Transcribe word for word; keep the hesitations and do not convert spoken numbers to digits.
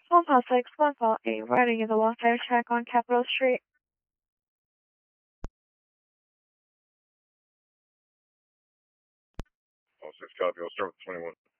Home House six one call eight, riding in the long tire track on Capitol Street. Oh, six copy. I'll start with twenty-one.